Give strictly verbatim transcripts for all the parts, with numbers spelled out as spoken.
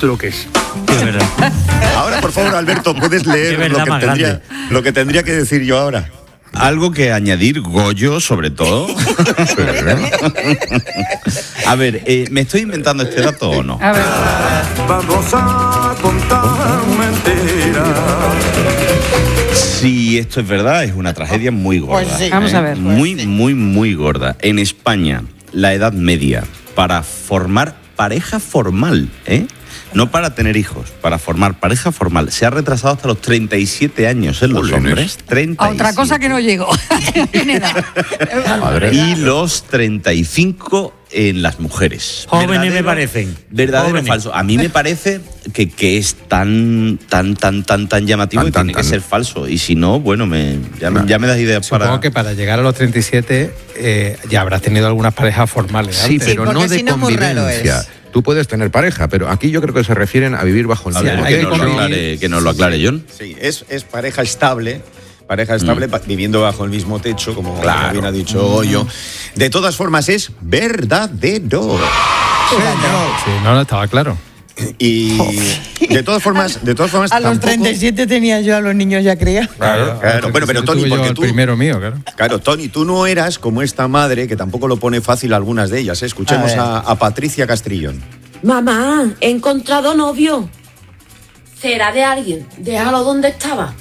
lo que es. De verdad. Ahora, por favor, Alberto, puedes leer lo que, tendría, lo que tendría que decir yo ahora. Algo que añadir, Goyo, sobre todo. A ver, eh, ¿me estoy inventando este dato o no? A ver. Vamos a contar mentiras. Si esto es verdad, es una tragedia muy gorda. Pues sí. Vamos a ver. Muy, muy, muy gorda. En España, la edad media para formar pareja formal, ¿eh? No para tener hijos, para formar pareja formal. Se ha retrasado hasta los treinta y siete años en los Olé, hombres. treinta y siete. Otra cosa que no llegó. En edad. Y los treinta y cinco en las mujeres. Jóvenes me parecen. ¿Verdadero o Jóvenes. falso? A mí me parece que, que es tan, tan, tan, tan, tan llamativo Tan, que tan, tiene tan. que ser falso. Y si no, bueno, me, ya, me- ya me das ideas Supongo para... que para llegar a los treinta y siete eh, ya habrás tenido algunas parejas formales. Sí, antes. pero porque no de si no, muy raro convivencia. es. Tú puedes tener pareja, pero aquí yo creo que se refieren a vivir bajo el A ver, mismo hay que, que nos lo convivir. aclare, que nos lo aclare, John. Sí, es, es pareja estable. Pareja estable, pa- viviendo bajo el mismo techo, como Claro. bien ha dicho Goyo. De todas formas, es verdadero. Sí, no, no, estaba claro. Y de todas formas, de todas formas, A los tampoco- treinta y siete tenía yo a los niños ya criados. Claro, claro. Bueno, pero Tony, Tuve yo porque el tú, primero mío, claro. claro, Tony, tú no eras como esta madre que tampoco lo pone fácil a algunas de ellas. ¿eh? Escuchemos A a, ver. a Patricia Castrillón. Mamá, he encontrado novio. ¿Será de alguien? Déjalo donde estaba.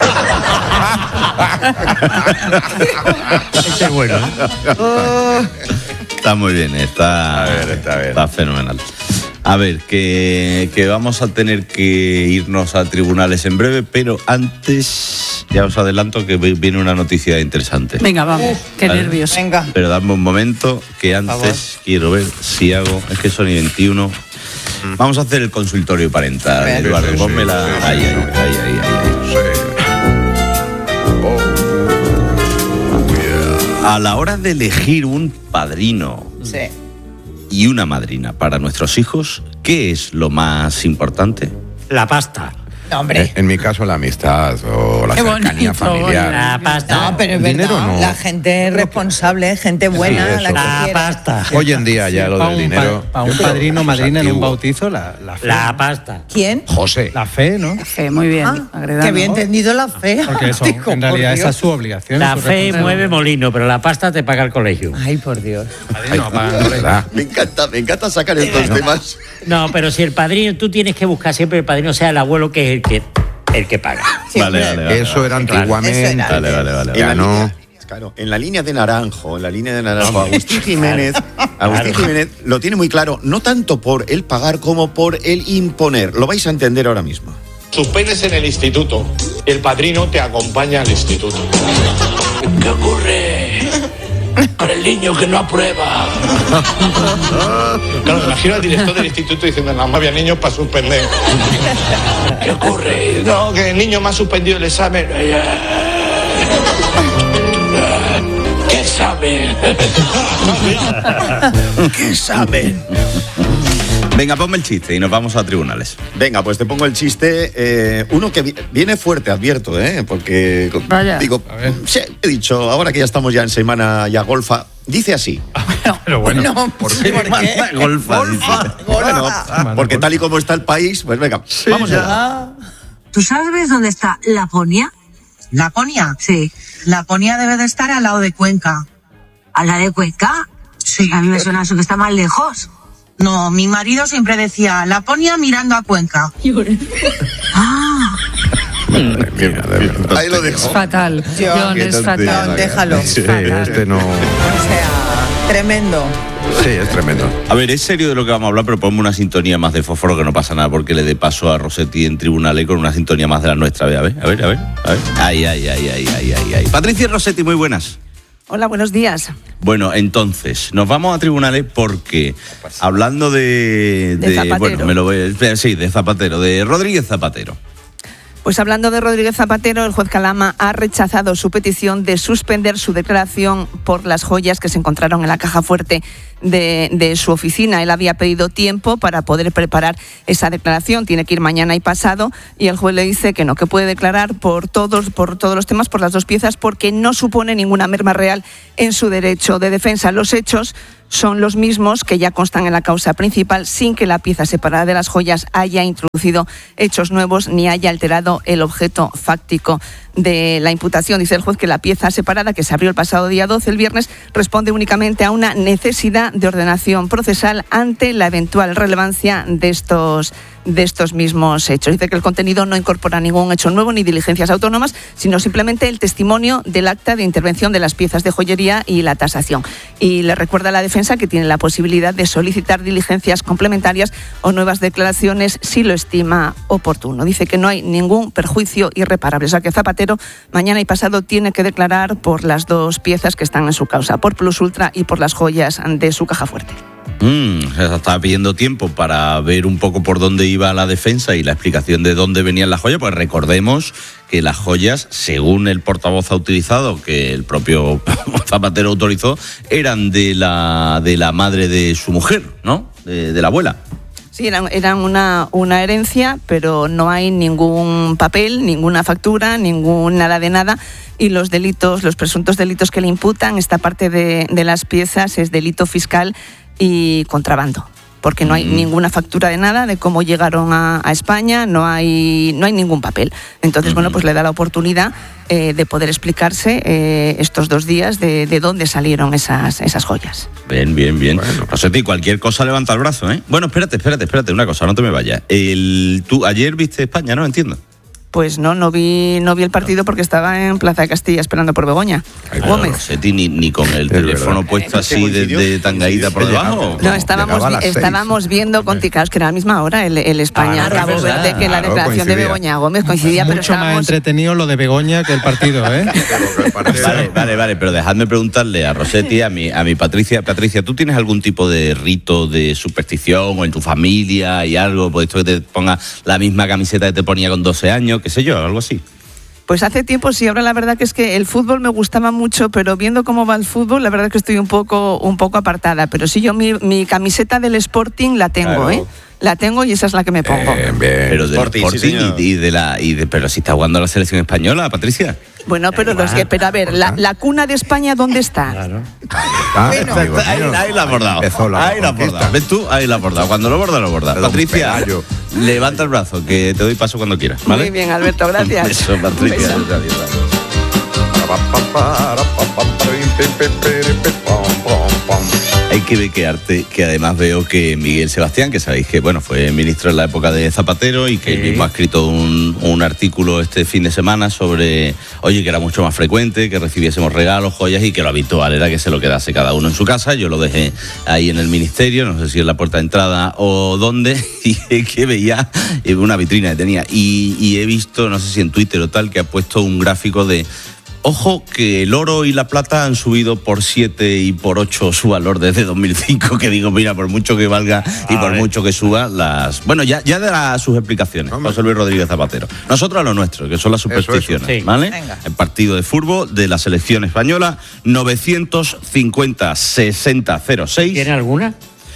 Ese es bueno, ¿eh? Está muy bien, está, A ver, está bien. está fenomenal. A ver, que, que vamos a tener que irnos a tribunales en breve, pero antes ya os adelanto que vi- viene una noticia interesante. Venga, vamos. Qué Vale. nervios. Venga. Pero dame un momento, que antes quiero ver si hago... Es que son y veintiuno. Vamos a hacer el consultorio parental, ver. Eduardo. Sí, sí, Ponme sí, la... sí, Ahí, sí, ahí, sí. ahí, ahí, ahí, ahí. A la hora de elegir un padrino Sí. y una madrina para nuestros hijos, ¿qué es lo más importante? La pasta. No, hombre. En mi caso, la amistad o la Qué cercanía bonito, familiar. La pasta. No, pero es Dinero verdad. no. La gente responsable, gente buena, eso. la que La quiere. pasta. Hoy en día ya lo Para del un, dinero. pa- pa un yo creo padrino o que es madrina en un antiguo. bautizo, la, la fe. La pasta. ¿Quién? José. La fe, ¿no? Fe, muy bien. Ah, Agredano. que había entendido la fe. Porque eso, Digo, en realidad por esa es Dios. su obligación. La su fe responsabilidad. mueve molino, pero la pasta te paga el colegio. Ay, por Dios. Padrino, pa- De verdad. Me encanta, me encanta sacar estos temas. No, pero si el padrino, tú tienes que buscar siempre el padrino sea el abuelo, que es el que, el que paga. Siempre. Vale, vale, vale. Eso era Claro. antiguamente. Eso era. Vale, vale, vale. En Ya la no. línea- claro, en la línea de Naranjo, en la línea de Naranjo, Agustín Jiménez, Agustín Claro. Jiménez lo tiene muy claro, no tanto por el pagar como por el imponer. Lo vais a entender ahora mismo. Suspendes en el instituto. El padrino te acompaña al instituto. ¿Qué ocurre con el niño que no aprueba? Claro, me imagino al director del instituto diciendo, no, más había niños para suspender. ¿Qué ocurre? No, que el niño me ha suspendido el examen. ¿Qué sabe? ¿Qué saben? Venga, ponme el chiste y nos vamos a tribunales. Venga, pues te pongo el chiste. eh, uno que vi- viene fuerte, advierto, ¿eh? Porque, Vaya. digo, A ver. sí, he dicho, ahora que ya estamos ya en semana ya golfa, dice así. Pero bueno. No, ¿por qué? ¿Por qué? Golfa, Golfa, Bueno, golfa. porque tal y como está el país, pues venga, vamos allá. Ah, ¿Tú sabes dónde está Laponia? ¿Laponia? Sí. Laponia debe de estar al lado de Cuenca. ¿A la de Cuenca? Sí. A mí me suena eso que está más lejos. No, mi marido siempre decía Laponia mirando a Cuenca. Ah, Mira, de verdad. Ahí lo Es dejo. fatal. Yo- John, Qué es tontería. fatal. John, déjalo. Sí, Fatal. este no. O sea, tremendo. Sí, es tremendo. A ver, es serio de lo que vamos a hablar, pero ponme una sintonía más de fósforo, que no pasa nada porque le dé paso a Rossetti en tribunales con una sintonía más de la nuestra. A ver, a ver, a ver, a ver. Ay, ay, ay, ay, ay, ay, ay. Patricia y Rossetti, muy buenas. Hola, buenos días. Bueno, entonces, nos vamos a tribunales porque, hablando de... De Zapatero. Bueno, me lo voy a... Sí, de Zapatero, de Rodríguez Zapatero. Pues hablando de Rodríguez Zapatero, el juez Calama ha rechazado su petición de suspender su declaración por las joyas que se encontraron en la caja fuerte de, de su oficina. Él había pedido tiempo para poder preparar esa declaración. Tiene que ir mañana y pasado, y el juez le dice que no, que puede declarar por todos, por todos los temas, por las dos piezas, porque no supone ninguna merma real en su derecho de defensa. Los hechos son los mismos que ya constan en la causa principal, sin que la pieza separada de las joyas haya introducido hechos nuevos ni haya alterado el objeto fáctico de la imputación. Dice el juez que la pieza separada, que se abrió el pasado día doce, el viernes, responde únicamente a una necesidad de ordenación procesal ante la eventual relevancia de estos de estos mismos hechos. Dice que el contenido no incorpora ningún hecho nuevo ni diligencias autónomas, sino simplemente el testimonio del acta de intervención de las piezas de joyería y la tasación. Y le recuerda a la defensa que tiene la posibilidad de solicitar diligencias complementarias o nuevas declaraciones si lo estima oportuno. Dice que no hay ningún perjuicio irreparable. O sea que Zapatero mañana y pasado tiene que declarar por las dos piezas que están en su causa, por Plus Ultra y por las joyas de su caja fuerte. Mm, estaba pidiendo tiempo para ver un poco por dónde iba la defensa y la explicación de dónde venían las joyas, pues recordemos que las joyas, según el portavoz ha utilizado, que el propio Zapatero autorizó, eran de la, de la madre de su mujer, ¿no? De, de la abuela. Sí, eran, eran una, una herencia, pero no hay ningún papel, ninguna factura, ningún nada de nada. Y los delitos, los presuntos delitos que le imputan, esta parte de, de las piezas es delito fiscal y contrabando, porque no hay mm. ninguna factura de nada, de cómo llegaron a, a España, no hay, no hay ningún papel. Entonces, mm. bueno, pues le da la oportunidad eh, de poder explicarse eh, estos dos días de, de dónde salieron esas, esas joyas. Bien, bien, bien. Bueno. Rosetti, cualquier cosa levanta el brazo, ¿eh? Bueno, espérate, espérate, espérate, una cosa, no te me vayas. El, tú ayer viste España, ¿no? Entiendo. Pues no, no vi no vi el partido porque estaba en Plaza de Castilla esperando por Begoña. Ay, Gómez. Rosetti, ni, ni con el teléfono puesto así de, de tangaída por debajo. No, estábamos, vi, estábamos viendo con Ticaos, que era a la misma hora el, el España, ah, Cabo Verde, que la declaración de Begoña Gómez coincidía. Mucho pero estábamos... más entretenido lo de Begoña que el partido, ¿eh? Vale, vale, vale, pero dejadme preguntarle a Rosetti, a mi, a mi Patricia. Patricia, ¿tú tienes algún tipo de rito de superstición o en tu familia y algo? Pues esto que te ponga la misma camiseta que te ponía con doce años, qué sé yo, algo así. Pues hace tiempo sí, ahora la verdad que es que el fútbol me gustaba mucho, pero viendo cómo va el fútbol, la verdad que estoy un poco, un poco apartada. Pero sí, yo mi, mi camiseta del Sporting la tengo, claro. ¿eh? La tengo y esa es la que me pongo. Bien, bien. Pero del Sporting, Sporting sí, y, y de la y de, pero si está jugando la selección española, Patricia. Bueno, pero los que, pero a ver, la, la cuna de España, ¿dónde está? Claro. Bueno, ahí, ahí la has bordado. Ahí la has bordado. ¿Ves tú? Ahí la has bordado. Cuando lo borda, lo borda. Patricia, levanta el brazo, que te doy paso cuando quieras, ¿vale? Muy bien, Alberto, gracias. Un beso, Patricia. Un beso. Hay que bequearte, que además veo que Miguel Sebastián, que sabéis que bueno fue ministro en la época de Zapatero y que sí. él mismo ha escrito un, un artículo este fin de semana sobre, oye, que era mucho más frecuente que recibiésemos regalos, joyas y que lo habitual era que se lo quedase cada uno en su casa. Yo lo dejé ahí en el ministerio, no sé si en la puerta de entrada o dónde, y que veía una vitrina que tenía. Y, y he visto, no sé si en Twitter o tal, que ha puesto un gráfico de... Ojo que el oro y la plata han subido por siete y por ocho su valor desde dos mil cinco, que digo, mira, por mucho que valga y por mucho que suba, las... Bueno, ya, ya dará sus explicaciones, José Luis Rodríguez Zapatero. Nosotros a lo nuestro, que son las supersticiones, eso, eso. Sí. ¿Vale? Venga. El partido de fútbol de la selección española, novecientos cincuenta sesenta cero seis. ¿Tiene alguna?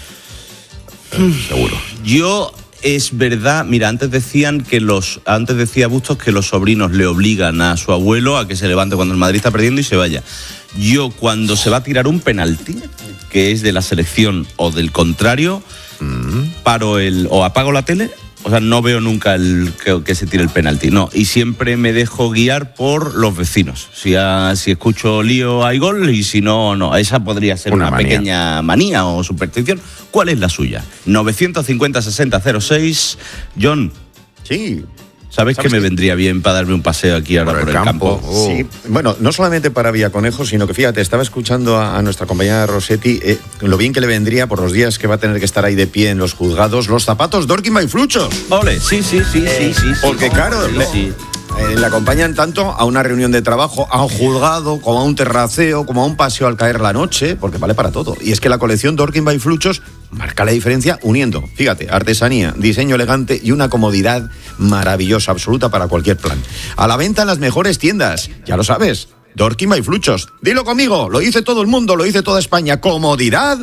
Eh, seguro. Yo... Es verdad, mira, antes decían que los, antes decía Bustos que los sobrinos le obligan a su abuelo a que se levante cuando el Madrid está perdiendo y se vaya. Yo cuando se va a tirar un penalti, que es de la selección o del contrario, mm. paro el, o apago la tele, o sea, no veo nunca el, que, que se tire el penalti, no, y siempre me dejo guiar por los vecinos. Si, a, si escucho lío hay gol y si no, no. Esa podría ser una, una manía. pequeña manía o superstición. ¿Cuál es la suya? novecientos cincuenta sesenta cero seis. John. Sí. ¿Sabes, ¿Sabes que me que... vendría bien para darme un paseo aquí ahora por el, por el campo? campo? Oh. Sí, bueno, no solamente para Villaconejo, sino que fíjate, estaba escuchando a, a nuestra compañera Rosetti, eh, lo bien que le vendría por los días que va a tener que estar ahí de pie en los juzgados, los zapatos Dorkin by Fluchos. Ole, sí, sí, sí, eh, sí, sí. Porque sí, claro, sí, le, sí. Eh, le acompañan tanto a una reunión de trabajo, a un juzgado, como a un terraceo, como a un paseo al caer la noche, porque vale para todo. Y es que la colección Dorkin by Fluchos marca la diferencia uniendo, fíjate, artesanía, diseño elegante y una comodidad maravillosa, absoluta para cualquier plan. A la venta en las mejores tiendas, ya lo sabes, Dorkin by Fluchos. Dilo conmigo, lo dice todo el mundo, lo dice toda España. Comodidad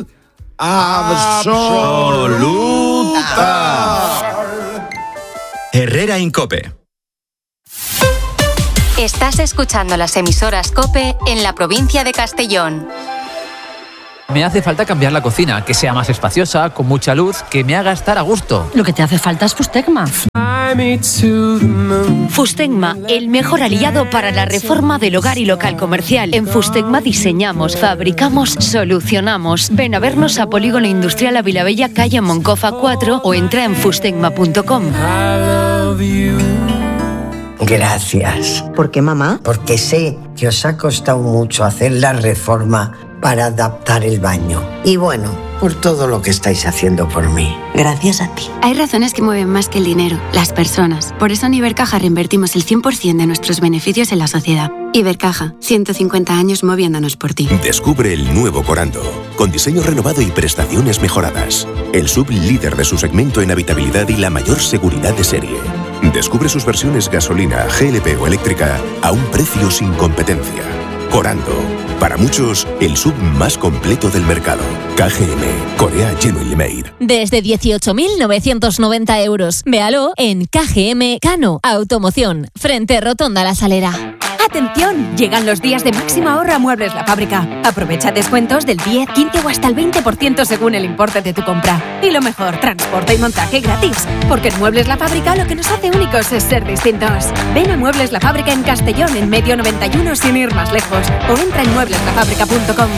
absoluta. Herrera Incope. Estás escuchando las emisoras COPE en la provincia de Castellón. Me hace falta cambiar la cocina, que sea más espaciosa, con mucha luz, que me haga estar a gusto. Lo que te hace falta es Fustegma. Fustegma, el mejor aliado para la reforma del hogar y local comercial. En Fustegma diseñamos, fabricamos, solucionamos. Ven a vernos a Polígono Industrial Avilabella, calle Moncofa cuatro o entra en fustegma punto com. Gracias. ¿Por qué, mamá? Porque sé que os ha costado mucho hacer la reforma para adaptar el baño. Y bueno, por todo lo que estáis haciendo por mí. Gracias a ti. Hay razones que mueven más que el dinero, las personas. Por eso en Ibercaja reinvertimos el cien por ciento de nuestros beneficios en la sociedad. Ibercaja, ciento cincuenta años moviéndonos por ti. Descubre el nuevo Corando, con diseño renovado y prestaciones mejoradas. El sub líder de su segmento en habitabilidad y la mayor seguridad de serie. Descubre sus versiones gasolina, G L P o eléctrica a un precio sin competencia. Corando. Para muchos, el sub más completo del mercado. K G M, Korea Genuine Made. Desde dieciocho mil novecientos noventa euros. Véalo en K G M Cano Automoción, frente Rotonda La Salera. ¡Atención! Llegan los días de máxima ahorro a Muebles La Fábrica. Aprovecha descuentos del diez, quince o hasta el veinte por ciento según el importe de tu compra. Y lo mejor, transporte y montaje gratis. Porque en Muebles La Fábrica lo que nos hace únicos es ser distintos. Ven a Muebles La Fábrica en Castellón, en Medio noventa y uno sin ir más lejos. O entra en muebles la fábrica punto com.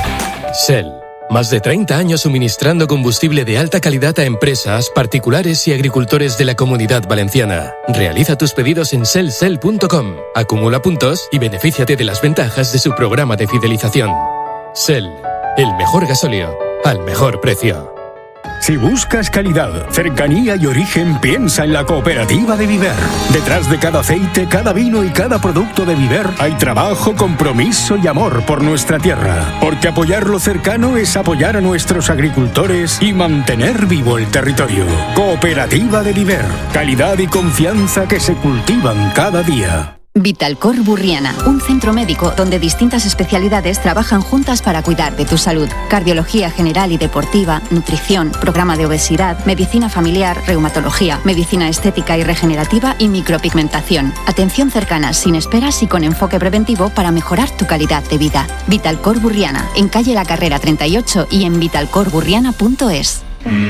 Shell. Más de treinta años suministrando combustible de alta calidad a empresas, particulares y agricultores de la Comunidad Valenciana. Realiza tus pedidos en shell shell punto com, acumula puntos y benefíciate de las ventajas de su programa de fidelización. Shell, el mejor gasóleo al mejor precio. Si buscas calidad, cercanía y origen, piensa en la cooperativa de Viver. Detrás de cada aceite, cada vino y cada producto de Viver hay trabajo, compromiso y amor por nuestra tierra. Porque apoyar lo cercano es apoyar a nuestros agricultores y mantener vivo el territorio. Cooperativa de Viver. Calidad y confianza que se cultivan cada día. Vitalcor Burriana, un centro médico donde distintas especialidades trabajan juntas para cuidar de tu salud. Cardiología general y deportiva, nutrición, programa de obesidad, medicina familiar, reumatología, medicina estética y regenerativa y micropigmentación. Atención cercana, sin esperas y con enfoque preventivo para mejorar tu calidad de vida. Vitalcor Burriana, en calle La Carrera treinta y ocho y en vitalcor burriana punto es.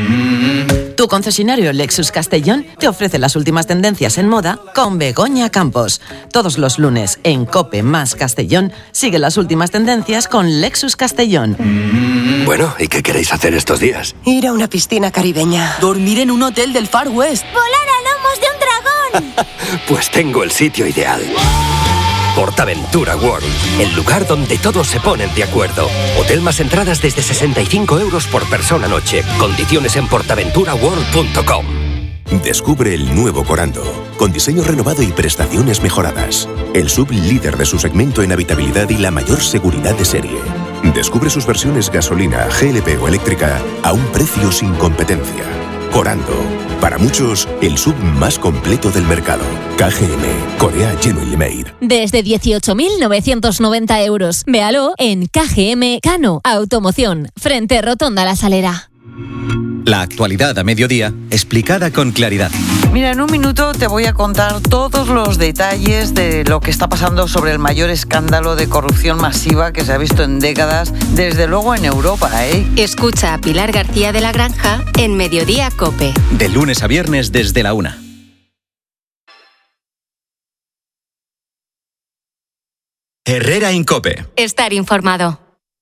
Tu concesionario Lexus Castellón te ofrece las últimas tendencias en moda con Begoña Campos. Todos los lunes en COPE más Castellón sigue las últimas tendencias con Lexus Castellón. Bueno, ¿y qué queréis hacer estos días? Ir a una piscina caribeña. Dormir en un hotel del Far West. Volar a lomos de un dragón. Pues tengo el sitio ideal. Portaventura World, el lugar donde todos se ponen de acuerdo. Hotel más entradas desde sesenta y cinco euros por persona noche. Condiciones en portaventura world punto com. Descubre el nuevo Corando, con diseño renovado y prestaciones mejoradas. El sub líder de su segmento en habitabilidad y la mayor seguridad de serie. Descubre sus versiones gasolina, G L P o eléctrica a un precio sin competencia. Corando. Para muchos, el sub más completo del mercado. K G M, Korea Genuine Made. Desde dieciocho mil novecientos noventa euros. Véalo en K G M Cano Automoción, frente Rotonda La Salera. La actualidad a mediodía, explicada con claridad. Mira, en un minuto te voy a contar todos los detalles de lo que está pasando sobre el mayor escándalo de corrupción masiva que se ha visto en décadas, desde luego en Europa, ¿eh? Escucha a Pilar García de la Granja en Mediodía COPE. De lunes a viernes desde la una. Herrera en COPE. Estar informado.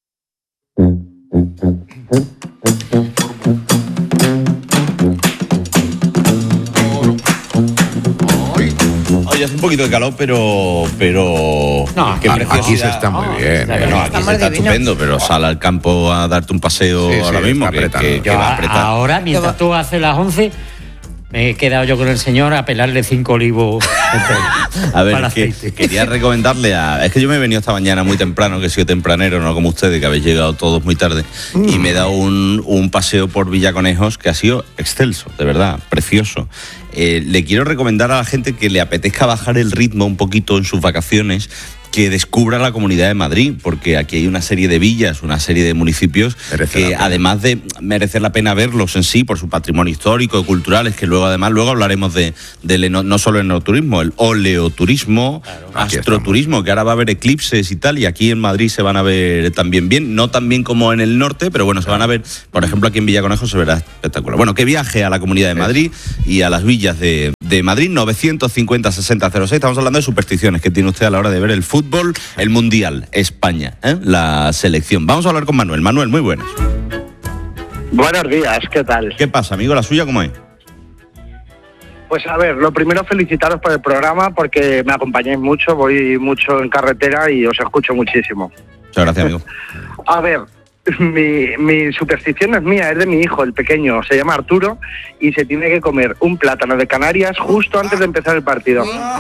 Hoy hace un poquito de calor, pero. pero no, qué aquí, aquí se está muy bien. Eh. No, aquí se está estupendo, pero sal al campo a darte un paseo sí, ahora sí, mismo. Que, que, que va a apretar. Ahora, mientras tú haces las once, me he quedado yo con el señor a pelarle cinco olivos. A ver, que, quería recomendarle a... Es que yo me he venido esta mañana muy temprano, que he sido tempranero, no como ustedes, que habéis llegado todos muy tarde, mm. y me he dado un, un paseo por Villaconejos que ha sido excelso, de verdad, precioso. Eh, le quiero recomendar a la gente que le apetezca bajar el ritmo un poquito en sus vacaciones, que descubra la Comunidad de Madrid, porque aquí hay una serie de villas, una serie de municipios Merece que además de merecer la pena verlos en sí por su patrimonio histórico y cultural, es que luego además luego hablaremos de, de no, no solo el enoturismo, el oleoturismo, claro, astroturismo, que ahora va a haber eclipses y tal, y aquí en Madrid se van a ver también bien, no tan bien como en el norte, pero bueno, se van a ver, por ejemplo, aquí en Villaconejo se verá espectacular. Bueno, que viaje a la Comunidad de Madrid y a las villas de, de Madrid, novecientos cincuenta sesenta cero seis. Estamos hablando de supersticiones que tiene usted a la hora de ver el fútbol, el Mundial, España, ¿eh? La selección. Vamos a hablar con Manuel. Manuel, muy buenas. Buenos días, ¿qué tal? ¿Qué pasa, amigo? ¿La suya cómo es? Pues a ver, lo primero felicitaros por el programa porque me acompañáis mucho, voy mucho en carretera y os escucho muchísimo. Muchas gracias, amigo. A ver, mi, mi superstición no es mía, es de mi hijo, el pequeño, se llama Arturo y se tiene que comer un plátano de Canarias justo antes de empezar el partido.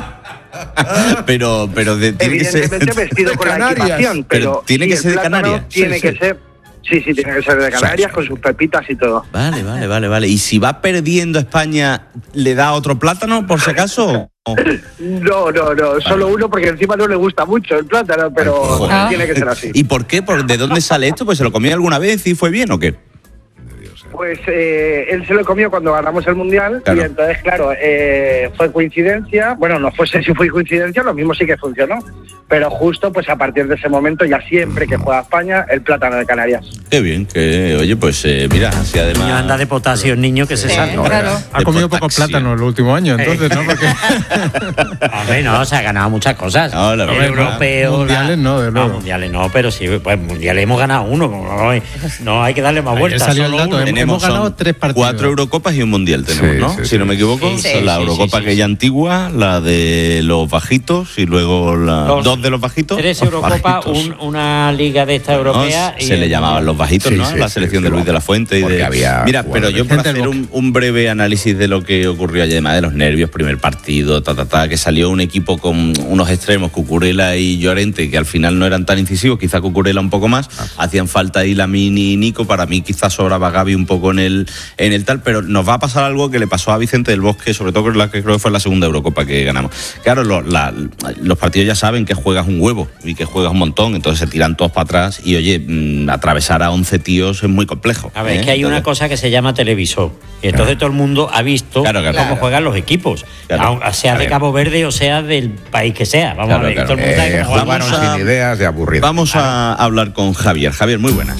pero, pero de, tiene evidentemente que ser vestido con la equipación, pero, pero tiene que ser de Canarias. Tiene sí, que sí. ser, sí, sí, tiene que ser de Canarias con sus pepitas y todo. Vale, vale, vale, vale. ¿Y si va perdiendo España, le da otro plátano, por si acaso? No, no, no, solo uno porque encima no le gusta mucho el plátano, pero Joder. tiene que ser así. ¿Y por qué? ¿Por, ¿De dónde sale esto? Pues se lo comió alguna vez y fue bien, ¿o qué? Pues eh, él se lo comió cuando ganamos el Mundial, claro. Y entonces, claro, eh, fue coincidencia, bueno, no fue si fue coincidencia, lo mismo sí que funcionó, pero justo pues a partir de ese momento, ya siempre que juega España, el plátano de Canarias. Qué bien, que oye, pues eh, mira, así además... El niño anda de potasio, el niño que se Eh, sale. claro. Ha comido poco plátano el último año, entonces, ¿no? Porque... Hombre, no, se ha ganado muchas cosas. No, la el verdad, europeo... mundiales no, de luego. No, mundiales no, pero sí, pues mundiales hemos ganado uno. No, no hay que darle más Ayer vueltas. salió el solo dato, uno. hemos- hemos ganado tres partidos. Cuatro Eurocopas y un Mundial tenemos, Sí, ¿no? sí, si sí. no me equivoco, Sí, son la sí, Eurocopa sí, sí, aquella antigua, la de los bajitos y luego la, Dos. dos de los bajitos. Tres Los Eurocopas, bajitos. un- una liga de esta europea. ¿No? y Se le el- llamaban los bajitos, Sí, ¿no? sí, la sí, selección sí, de Luis de la Fuente y porque de... había Mira, pero yo por gente del hacer un, un breve análisis de lo que ocurrió ayer, además de los nervios, primer partido, ta, ta, ta, que salió un equipo con unos extremos, Cucurella y Llorente, que al final no eran tan incisivos, quizá Cucurella un poco más, hacían falta ahí Lamine y Nico, para mí quizás sobraba Gavi un poco en el, en el tal, pero nos va a pasar algo que le pasó a Vicente del Bosque, sobre todo con la que creo que fue la segunda Eurocopa que ganamos. Claro, lo, la, los partidos ya saben que juegas un huevo y que juegas un montón, entonces se tiran todos para atrás y oye, mmm, atravesar a once tíos es muy complejo. A ver, ¿eh? es que hay Entonces, una cosa que se llama televisor. Y entonces todo el mundo ha visto Claro, claro. cómo Claro. juegan los equipos. Claro. Aun- Sea A de ver. Cabo Verde o sea del país que sea. Vamos Claro, a ver, claro. todo el mundo sabe Eh, cómo juegan. jugaron Vamos a- sin ideas de aburrido. Vamos a hablar con Javier. Javier, muy buenas.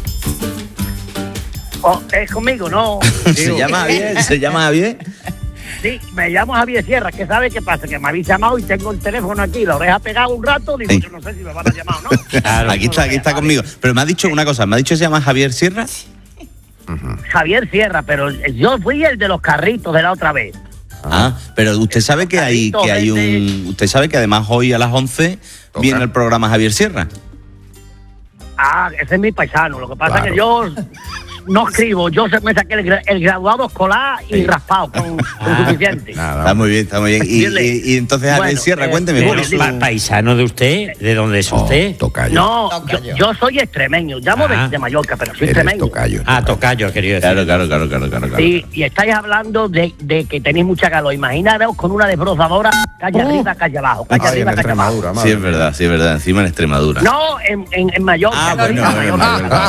Oh, es conmigo, ¿no? ¿Se llama Javier? ¿Se llama Javier? Sí, me llamo Javier Sierra, que sabe qué pasa, que me habéis llamado y tengo el teléfono aquí, la oreja pegada un rato, digo, Sí. yo no sé si me van a llamar o no. Claro, aquí está, aquí está conmigo. Pero me ha dicho una cosa, me ha dicho que se llama Javier Sierra. Javier Sierra, pero yo fui el de los carritos de la otra vez. Ah, pero usted sabe que hay, que hay un... Usted sabe que además hoy a las once viene el programa Javier Sierra. Ah, ese es mi paisano, lo que pasa Claro. es que yo no escribo, yo se- me saqué el, gra- el graduado escolar y raspado, con, con suficiente. Está muy bien, está muy bien. Y, y- y entonces, Javier Bueno, Sierra, eh, cuénteme. pero ¿cuál es su- pa- ¿Paisano de usted? ¿De dónde es usted? No, yo, yo soy extremeño, llamo de, de Mallorca, pero soy extremeño. Ah, tocayo, querido decir. Claro, claro, claro, claro, claro. claro. Sí, y estáis hablando de, de que tenéis mucha calor. Imaginaros con una desbrozadora, calle arriba, calle abajo, calle arriba, calle abajo. Sí, es verdad, sí, es verdad. Encima en Extremadura. No, en, en, en Mallorca. Ah, bueno, en Mallorca.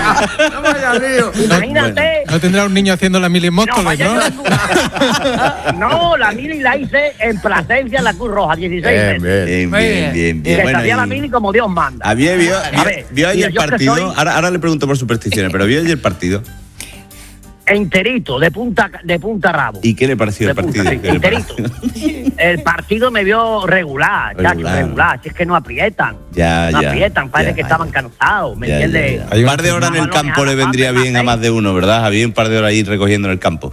Imagínate. No tendrá un niño haciendo la mil en Móstoles, ¿no? No, la mili la hice en Plasencia, en la Cruz Roja, dieciséis Bien, meses. bien, Muy bien, bien, bien. Que Bueno, sabía la y- mili como Dios manda. Había, vio, A vio, ver, vio ahí mira, el yo que partido. soy- Ahora, ahora le pregunto por supersticiones, pero vio ahí el partido. Enterito, de punta, de punta a rabo. ¿Y qué le pareció el De punta, partido? ¿Qué le enterito. El partido me vio regular, chacho, Regular. regular. Si es que no aprietan. Ya, no ya, aprietan, parece ya, que estaban cansados, ¿me Ya, ya, entiendes? ya. Un par de horas en el campo le vendría bien a más de uno, ¿verdad? Había un par de horas ahí recogiendo en el campo.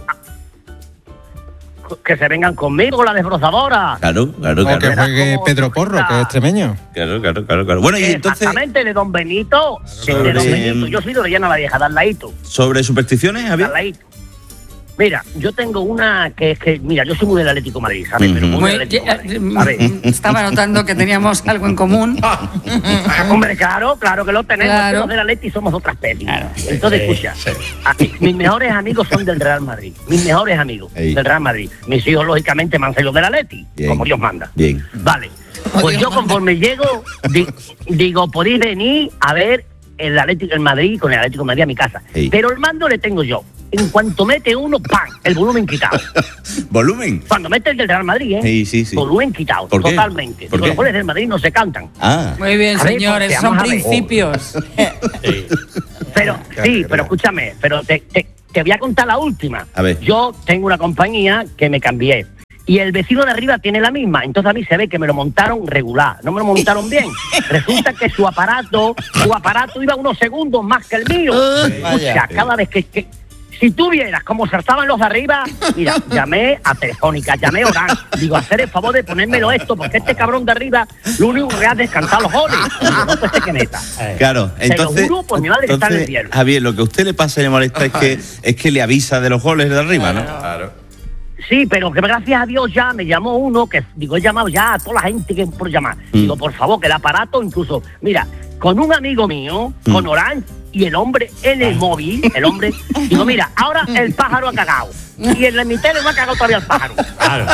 Que se vengan conmigo con la desbrozadora. Claro, claro, O claro. que juegue Pedro Porro, que es extremeño. Claro, claro, claro, claro. Bueno, y entonces, Exactamente, de Don Benito. Sobre- De Don Benito. Yo soy de Orellana la Vieja, de al ladito. sobre supersticiones, de Javier. al ladito. Mira, yo tengo una que es que, mira, yo soy muy del Atlético de Madrid, ¿sabes? Pero muy Muy- del Atlético de Madrid. eh, A ver. Estaba notando que teníamos algo en común. Hombre, claro, claro que lo tenemos. Claro. que Los del Atleti somos otra especie. Entonces, escucha, así, mis mejores amigos son del Real Madrid. Mis mejores amigos Ey. del Real Madrid. Mis hijos, lógicamente, me han salido del Atleti, Bien. como Dios manda. Bien. Vale. Pues yo conforme llego, di- digo, podéis venir a ver el Atlético el Madrid con el Atlético de Madrid a mi casa. Sí. Pero el mando le tengo yo. En cuanto mete uno, ¡pam! El volumen quitado. ¿Volumen? Cuando mete el del Real Madrid, ¿eh? Sí, sí, sí. Volumen quitado, ¿Por qué? totalmente. ¿Por Los qué? goles del Madrid no se cantan. Ah. Muy bien, A ver, señores, porque son vamos a ver. principios. Pero, sí, pero escúchame, pero te, te, te voy a contar la última. A ver. Yo tengo una compañía que me cambié. Y el vecino de arriba tiene la misma. Entonces a mí se ve que me lo montaron regular. No me lo montaron bien. Resulta que su aparato, su aparato iba unos segundos más que el mío. O sea, cada vez que, que si tú vieras cómo saltaban los de arriba, mira, llamé a Telefónica, llamé a Orange. Digo, hacer el favor de ponérmelo esto, porque este cabrón de arriba lo único que hace es cantar los goles. Digo, no pues que meta. Claro, entonces, Te lo juro por mi madre que está en el entonces, cielo. Javier, lo que a usted le pasa y le molesta es que, es que le avisa de los goles de arriba, ¿no? Claro. Sí, pero que gracias a Dios ya me llamó uno que, digo, he llamado ya a toda la gente que por llamar. Mm. Digo, por favor, que el aparato, incluso, mira, con un amigo mío, Mm. con Orange, y el hombre en el móvil, el hombre, digo, mira, ahora el pájaro ha cagado. Y en la mitad no ha cagado todavía el pájaro. Claro.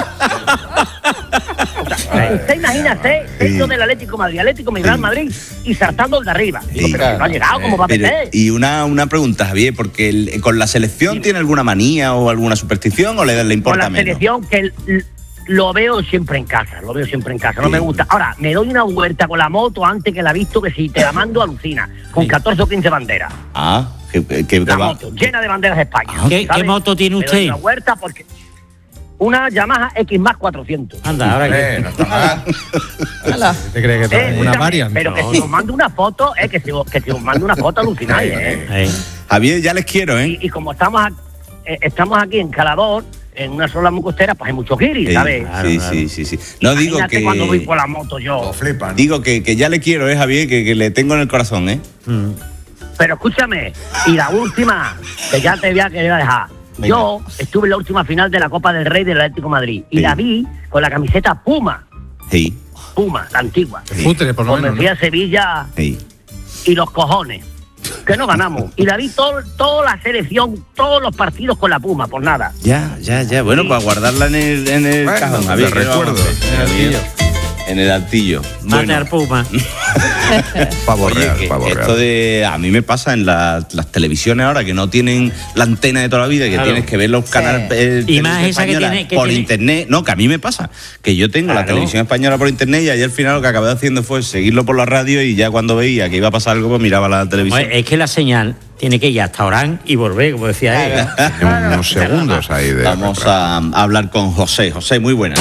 O sea, usted imagínate, dentro del Atlético de Madrid, Atlético de Real Madrid, y saltando el de arriba. Digo, Sí. pero si no ha llegado, ¿cómo va a Pero, meter? y una, una pregunta, Javier, porque el- con la selección tiene alguna manía o alguna superstición o le, le Con importa la menos. selección que el- l- lo veo siempre en casa, lo veo siempre en casa, no Sí. me gusta. Ahora, me doy una vuelta con la moto antes que la he visto, que si te la mando alucina, con catorce o quince banderas. Ah, que, que- que La va. moto, llena de banderas de España. ¿Qué- ¿sabes? qué moto tiene Me doy usted? una vuelta porque una Yamaha X más cuatrocientos. Anda, ahora que... no está mal. ¿Te crees que Eh, te una escúchame, Variant? pero que si os mando una foto, eh, que si, os- que si os mando una foto alucináis, eh. Eh, Javier, ya les quiero, ¿eh? Y, y como estamos, a- eh, estamos aquí en Calador, en una sola muy costera, pues hay muchos guiris, Sí, ¿sabes? sí, sí, sí, sí. No digo Imagínate que. cuando voy por la moto yo. Flipan. Digo que, que ya le quiero, ¿eh, Javier? Que, que le tengo en el corazón, ¿eh? Pero escúchame, y la última, que ya te voy a querer dejar. Venga. Yo estuve en la última final de la Copa del Rey del Atlético de Madrid y Sí. la vi con la camiseta Puma, Sí, Puma, la antigua. Futre, por lo Pues me menos. fui ¿no? a Sevilla sí. y los cojones, que no ganamos. Y la vi todo, toda la selección, todos los partidos con la Puma, por nada. Ya, ya, ya. Bueno, Sí. para guardarla en el, en el Bueno, cajón, de Javier. ¿qué le vamos a recuerdo. hacer? En el altillo. En el altillo. Mate Bueno. al Puma. Pavo Oye, real, que pavo real. esto de a mí me pasa en la- las televisiones ahora que no tienen la antena de toda la vida, que Claro. tienes que ver los canales eh, Y más televisión esa que española tiene- que por tiene- internet. No, que a mí me pasa, que yo tengo la Claro. televisión española por internet y ayer al final lo que acabé haciendo fue seguirlo por la radio y ya cuando veía que iba a pasar algo pues miraba la televisión. Pues es que la señal tiene que ir hasta Orán y volver, como decía él. Tiene unos segundos ahí de. Vamos a, a hablar con José. José, muy buenas.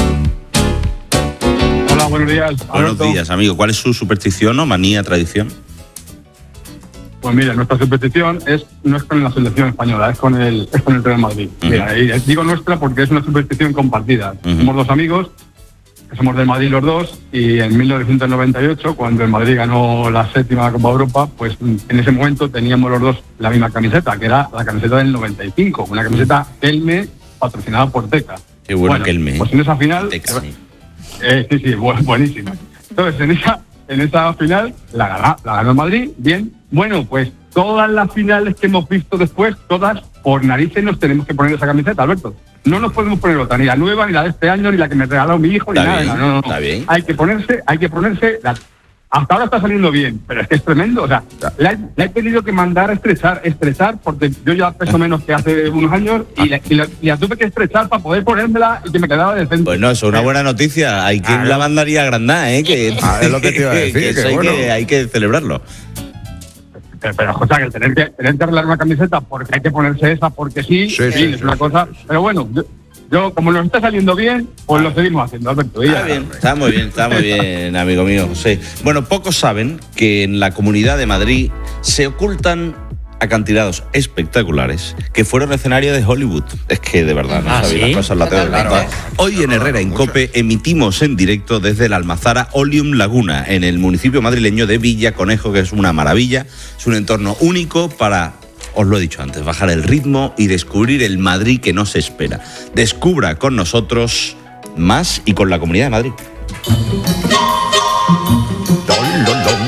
Hola, buenos días. Buenos Alberto. días, amigo. ¿Cuál es su superstición o manía, tradición? Pues mira, nuestra superstición es no es con la selección española, es con el, es con el Real Madrid. Mira, y digo nuestra porque es una superstición compartida. Ujú. Somos dos amigos, que somos del Madrid los dos, y en mil novecientos noventa y ocho, cuando el Madrid ganó la séptima Copa Europa, pues en ese momento teníamos los dos la misma camiseta, que era la camiseta del noventa y cinco, una camiseta Elme patrocinada por Teca. Qué bueno que Elme, ¿eh? Pues en esa final... Teca, sí. Eh, sí, sí, bu- buenísima. Entonces, en esa, en esa final la, gana- la ganó el Madrid, bien. Bueno, pues todas las finales que hemos visto después, todas por narices nos tenemos que poner esa camiseta, Alberto. No nos podemos poner otra, ni la nueva, ni la de este año, ni la que me regaló mi hijo, Está ni nada. bien, no, no, no. está bien. Hay que ponerse, hay que ponerse... la- hasta ahora está saliendo bien, pero es que es tremendo. O sea, la, he- la he tenido que mandar a estrechar, estrechar, porque yo ya peso menos que hace unos años y la, y la- y la tuve que estrechar para poder ponérmela y que me quedaba decente. Pues no, eso es una buena noticia. Hay quien la mandaría a agrandar, ¿eh? Que, Ah, es lo que te iba a decir, que eso que hay, bueno. que, hay que celebrarlo. Pero, pero José, que tener que tener que arreglar una camiseta porque hay que ponerse esa porque sí, Sí, en sí, fin, sí, es una sí, cosa. Pero bueno, yo, yo, como nos está saliendo bien, pues lo seguimos haciendo, Alberto. y ya. Está bien, está muy bien, está muy bien, amigo mío José. Bueno, pocos saben que en la Comunidad de Madrid se ocultan acantilados espectaculares que fueron escenario de Hollywood. Es que de verdad, no Ah, sabéis ¿sí? las cosas, la tengo que Claro. contar. Hoy en Herrera en Cope emitimos en directo desde la Almazara Olium Laguna, en el municipio madrileño de Villa Conejo, que es una maravilla. Es un entorno único para, os lo he dicho antes, bajar el ritmo y descubrir el Madrid que nos espera. Descubra con nosotros más y con la Comunidad de Madrid.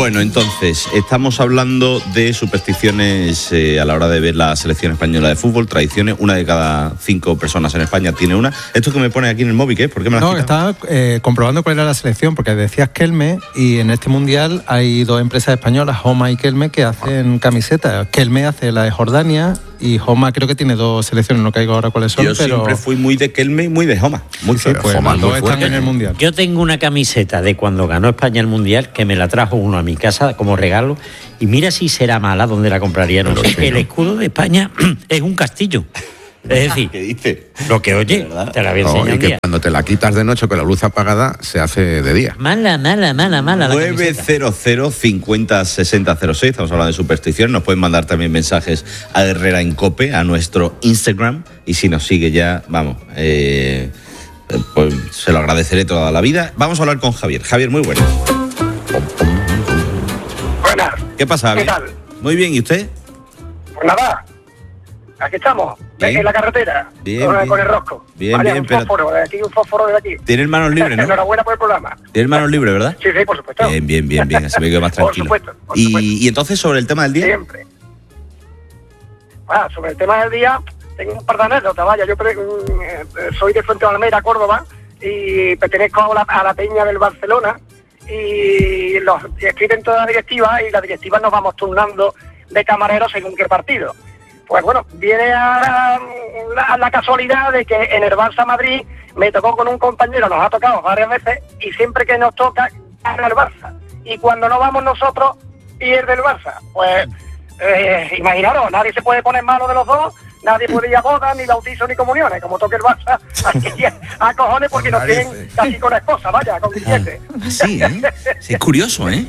Bueno, entonces, estamos hablando de supersticiones eh, a la hora de ver la selección española de fútbol, tradiciones. Una de cada cinco personas en España tiene una. Esto que me pone aquí en el móvil, ¿qué es? ¿Por qué me la has No, quitado? estaba eh, comprobando cuál era la selección, porque decías Kelme, y en este mundial hay dos empresas españolas, Homa y Kelme, que hacen camisetas. Kelme hace la de Jordania y Homa creo que tiene dos selecciones, no caigo ahora cuáles son. Yo pero... siempre fui muy de Kelme y muy de Homa. Muy sí, pues Homa, los dos están en el mundial. Yo tengo una camiseta de cuando ganó España el mundial que me la trajo uno a mi casa como regalo y mira si será mala donde la compraría. No sé. El escudo de España es un castillo. Es decir, ¿qué dice? Lo que oye, te la voy a enseñar. No, y un que día. cuando te la quitas de noche con la luz apagada se hace de día. Mala, mala, mala, mala. la nueve camiseta. cero cero cincuenta sesenta cero seis, estamos hablando de superstición. Nos pueden mandar también mensajes a Herrera en Cope, a nuestro Instagram. Y si nos sigue ya, vamos, eh, pues se lo agradeceré toda la vida. Vamos a hablar con Javier. Javier, muy buenas. Buenas. ¿Qué pasa, Javier? ¿Qué tal? Muy bien, ¿y usted? Pues nada, aquí estamos, Bien. en la carretera, Bien, con, bien. con el rosco. Bien, Vale, bien, un pero- fósforo de aquí, un fósforo de aquí. Tiene manos libres, ¿no? Enhorabuena por el programa. Tiene manos libres, ¿verdad? Sí, sí, por supuesto. Bien, bien, bien, bien. Así me quedo más Por tranquilo. supuesto, por y, y entonces, sobre el tema del día. Siempre. Ah, sobre el tema del día, tengo un par de anécdotas, vaya, yo pre- mm, eh, soy de Fuente de Almeida, Córdoba, y pertenezco a la, a la peña del Barcelona, y los y escriben toda la directiva, y la directiva nos vamos turnando de camareros según qué partido. Pues bueno, viene a la, la casualidad de que en el Barça Madrid me tocó con un compañero, nos ha tocado varias veces, y siempre que nos toca, gana el Barça. Y cuando no vamos nosotros, pierde el Barça. Pues, eh, imaginaros, nadie se puede poner malo de los dos, nadie puede ir a bodas, ni bautizo, ni comuniones. Como toque el Barça, aquí a cojones porque nos tienen casi con esposa, vaya, con billete. Sí, ¿eh? Sí, es curioso, ¿eh?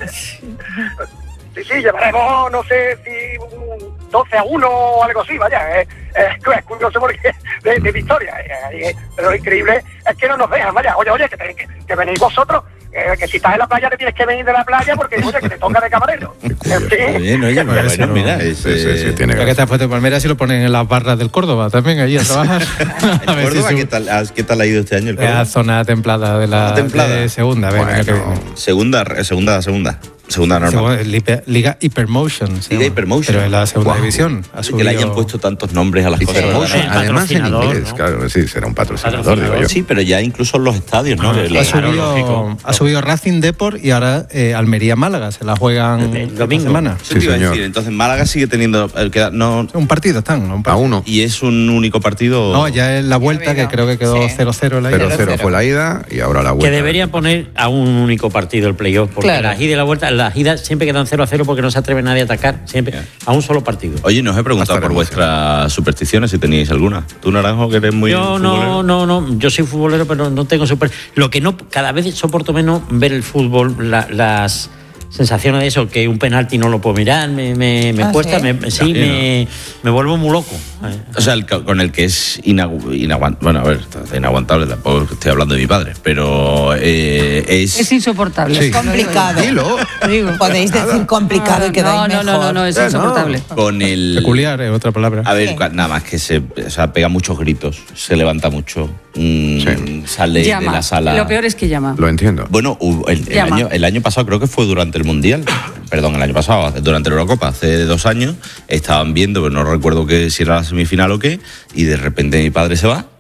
Sí, sí, llevaremos, no sé si un doce a uno o algo así, vaya, es, es curioso porque de, de victoria, eh, eh, pero lo increíble es que no nos dejan, vaya, oye, oye, que, te- que, que venís vosotros, eh, que si estás en la playa te tienes que venir de la playa porque, oye, que te toca de camarero. En fin. Muy bien, oye, Pues bueno, eso, mira, es, sí, sí, sí, eh, tiene Ya que estás puesto de Palmera, si lo ponen en las barras del Córdoba también, allí a trabajar. A ver si Córdoba, sube. ¿qué tal, has- ¿qué tal ha ido este año el Es la Córdoba? zona templada de la Zona templada. de segunda, ven, Bueno. año que viene. Segunda, segunda, segunda. Segunda normal. Segunda, Liga, Liga Hypermotion. se Liga llama. Hypermotion. Pero en la segunda Guau. división. Ha Que le hayan subido- puesto tantos nombres a las cosas. Hypermotion, Eh, además en patrocinador, inglés, ¿no? claro, sí, será un patrocinador, Patrocinador, digo yo. Sí, pero ya incluso en los estadios, ¿no? Ha Le- le- Claro, subido, lógico. ha subido Racing Deport y ahora eh, Almería Málaga. Se la juegan El esta domingo. semana. Eso te Sí, iba a señor. decir. Entonces, Málaga sigue teniendo. el que- no, Un partido están. Un A partido. uno. y es un único partido. No, ya es la vuelta que creo que quedó Sí. cero cero la Cero ida. cero fue la ida y ahora la vuelta. Que deberían poner a un único partido el playoff, porque Claro. las idas y la vuelta, las idas siempre quedan cero a cero porque no se atreve nadie a atacar, siempre a un solo partido. Oye, nos he preguntado Hasta por la vuestras supersticiones, si teníais alguna. Tú, Naranjo, que eres muy. Yo futbolero. no, no, no, yo soy futbolero, pero no tengo super. Lo que no, cada vez soporto menos ver el fútbol, la- las sensaciones de eso, que un penalti no lo puedo mirar, me, me, me Ah, cuesta, ¿sí? me, sí, Ya, me, me vuelvo muy loco. O sea, el, co- con el que es inaguantable. Bueno, a ver, está inaguantable, tampoco estoy hablando de mi padre, pero eh, es. Es insoportable. Sí. Complicado. Dilo. Digo. Podéis decir complicado y quedáis no, no, mejor. no, no, no, es Eh, no. insoportable. Con el. Peculiar es otra palabra. A ver, Sí. cua- nada más que se. O sea, pega muchos gritos, se levanta mucho, mm, Sí. sale Llama. de la sala. Lo peor es que llama. Lo entiendo. Bueno, hubo- el, el Llama. año, el año pasado, creo que fue durante el Mundial, perdón, el año pasado, durante la Eurocopa, hace dos años, estaban viendo, pero no recuerdo que si era la semifinal o qué, y de repente mi padre se va,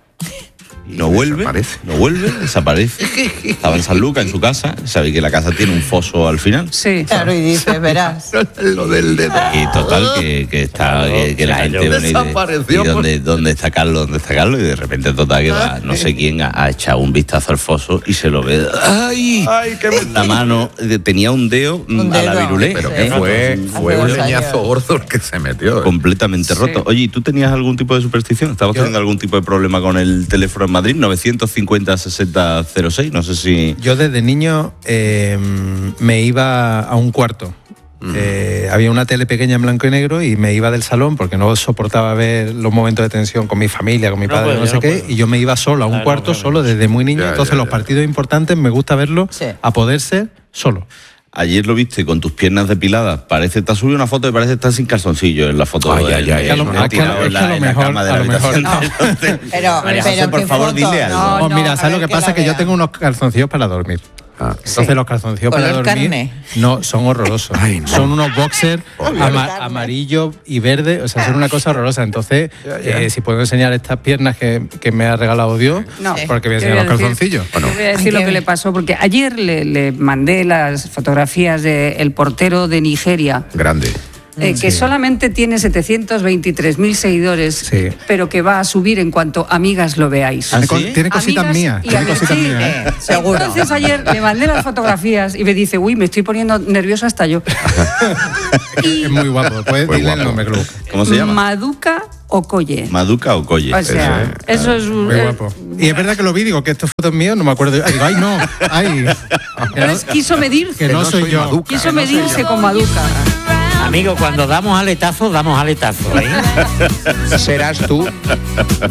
y no vuelve, desaparece. no vuelve, desaparece. Estaba en San Lucas, en su casa, sabéis que la casa tiene un foso al final. Sí. Claro, y dices, verás. Lo del dedo. Y total, que, que está, que, que la Claro. gente bueno, y, de- Desapareció, y dónde, dónde está Carlos, dónde está Carlos, y de repente total que va, no sé quién ha, ha echado un vistazo al foso y se lo ve. ¡Ay! Ay, qué En la mano eh, tenía un dedo, mm, Un a la dedo. virulé. Pero Sí. que fue, Hace fue un dos leñazo años. gordo el que se metió. ¿eh? Completamente Sí. roto. Oye, ¿y tú tenías algún tipo de superstición? ¿Estabas Yo- teniendo algún tipo de problema con el teléfono en Madrid? novecientos cincuenta sesenta cero seis, no sé si... Yo desde niño eh, me iba a un cuarto. Eh, había una tele pequeña en blanco y negro y me iba del salón porque no soportaba ver los momentos de tensión con mi familia, con mi No padre, puedo, no yo sé no qué, puedo. y yo me iba solo a un Claro, cuarto, obviamente. solo desde muy niño. Ya, Entonces ya, los ya. partidos importantes me gusta verlos Sí. a poder ser solo. Ayer lo viste con tus piernas depiladas. Parece, te has subido una foto y parece que estás sin calzoncillo en la foto. Ay, del- ay, ay, del- a lo- del a que- tirado es en que la- a lo en la mejor- cama de a la lo mejor habitación. Entonces, Pero, María pero José, por ¿qué favor, foto? dile algo. No, Oh, no, mira, a ¿sabes lo ver que que pasa? la Que yo vea. tengo unos calzoncillos para dormir. Ah. Entonces sí. los calzoncillos para Color dormir carne. no son horrorosos. Ay, no. Son unos boxers ama- amarillo y verde, o sea, son una cosa horrorosa. Entonces, Ya, ya. eh, si puedo enseñar estas piernas que, que me ha regalado Dios, No. porque voy a Te enseñar voy a los decir- calzoncillos. Te voy a decir Ay, lo qué que le bien. pasó, porque ayer le, le mandé las fotografías del portero de Nigeria, Grande. eh, que Sí. solamente tiene setecientos veintitrés mil seguidores, Sí. pero que va a subir en cuanto amigas lo veáis. ¿Ah, Tiene, co- sí? tiene cositas Amigas mías. y Tiene amigos. cositas Sí, mías. ¿eh? Eh, seguro. Entonces ayer le mandé las fotografías y me dice, uy, me estoy poniendo nerviosa hasta yo. Es muy guapo. Puedes Muy decirle el guapo. nombre, Club. ¿Cómo se llama? Maduka Okoye. Maduka Okoye. O sea, Eso eso es un... Muy eh, guapo. Y es verdad que lo vi, digo que esto fotos mías, no me acuerdo. Ay, digo, ay, no, ay. Que no, Entonces quiso medirse. que no soy yo. Maduka. Quiso medirse con Maduka. Amigo, cuando damos aletazos, damos aletazos. ¿eh? Serás tú.